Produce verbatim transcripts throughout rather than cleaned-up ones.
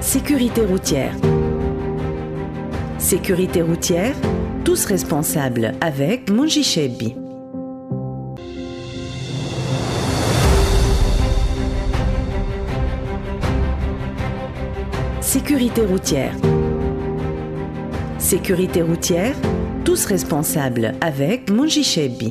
Sécurité routière. Sécurité routière, tous responsables avec Monji Chebi. Sécurité routière. Sécurité routière, tous responsables avec Monji Chebi.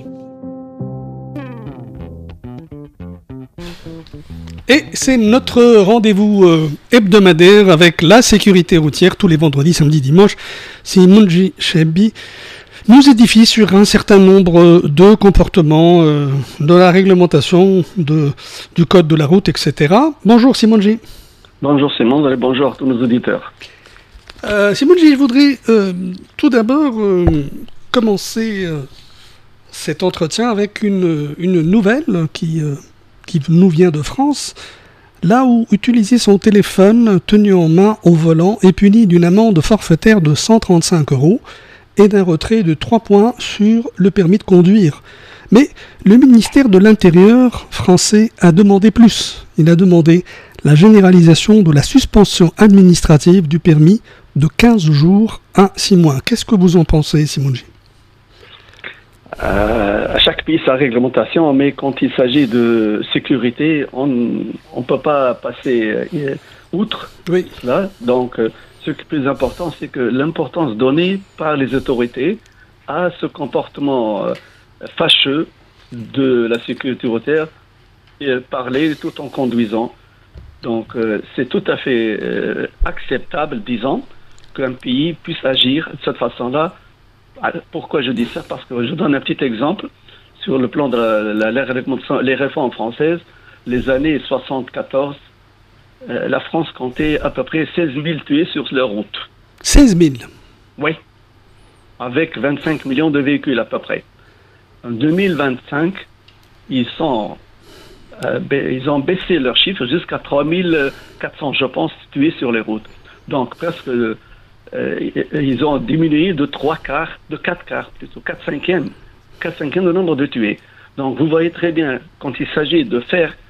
Et c'est notre rendez-vous euh, hebdomadaire avec la sécurité routière tous les vendredis, samedis, dimanches. Si Monji Chebi nous édifie sur un certain nombre de comportements, euh, de la réglementation, de, du code de la route, et cetera. Bonjour Simonji. Bonjour Simon, et bonjour à tous nos auditeurs. Euh, Simonji, je voudrais euh, tout d'abord euh, commencer euh, cet entretien avec une, une nouvelle qui... Euh, qui nous vient de France, là où utiliser son téléphone tenu en main au volant est puni d'une amende forfaitaire de cent trente-cinq euros et d'un retrait de trois points sur le permis de conduire. Mais le ministère de l'Intérieur français a demandé plus. Il a demandé la généralisation de la suspension administrative du permis de quinze jours à six mois. Qu'est-ce que vous en pensez, Simonji ? Euh, à chaque pays sa réglementation, mais quand il s'agit de sécurité, on ne peut pas passer euh, outre oui. cela. Donc, euh, ce qui est plus important, c'est que l'importance donnée par les autorités à ce comportement euh, fâcheux de la sécurité routière et euh, parler tout en conduisant. Donc, euh, c'est tout à fait euh, acceptable, disons, qu'un pays puisse agir de cette façon-là. Pourquoi je dis ça? Parce que je donne un petit exemple sur le plan de la, la, la, les réformes françaises. Les années soixante-quatorze, euh, la France comptait à peu près seize mille tués sur leur route. seize mille? Oui, avec vingt-cinq millions de véhicules à peu près. En deux mille vingt-cinq, ils, sont, euh, ba- ils ont baissé leurs chiffres jusqu'à trois mille quatre cents, je pense, tués sur les routes. Donc presque... Euh, ils ont diminué de trois quarts, de quatre quarts, plutôt quatre cinquièmes, quatre cinquièmes le nombre de tués. Donc vous voyez très bien, quand il s'agit de faire